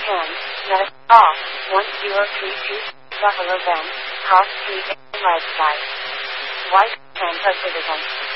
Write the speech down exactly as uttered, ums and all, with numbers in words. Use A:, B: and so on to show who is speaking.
A: ten, net, off, one zero three two, Buffalo Bend, Cross Street, Lifestyle. White, Tampa Citizen.